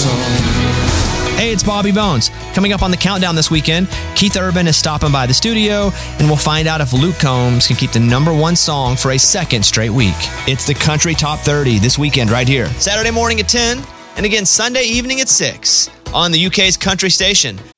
Hey, it's Bobby Bones. Coming up on the countdown this weekend, Keith Urban is stopping by the studio, and we'll find out if Luke Combs can keep the #1 song for a second straight week. It's the Country Top 30 this weekend right here. Saturday morning at 10, and again Sunday evening at 6 on the UK's country station,